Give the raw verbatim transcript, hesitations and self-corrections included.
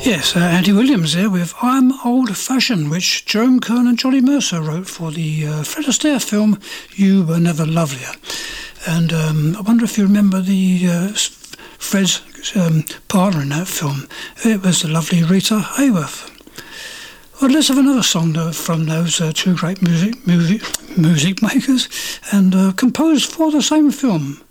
Yes, uh, Andy Williams there with I'm Old Fashioned, which Jerome Kern and Johnny Mercer wrote for the uh, Fred Astaire film You Were Never Lovelier. And um, I wonder if you remember the uh, Fred's um, partner in that film. It was the lovely Rita Hayworth. Well, let's have another song though, from those uh, two great music, music, music makers and uh, composed for the same film.